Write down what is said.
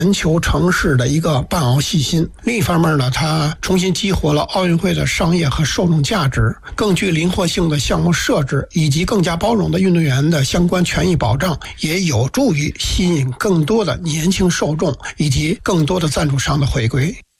全球城市的一个办奥信心。另一方面呢，它重新激活了奥运会的商业和受众价值，更具灵活性的项目设置以及更加包容的运动员的相关权益保障，也有助于吸引更多的年轻受众以及更多的赞助商的回归。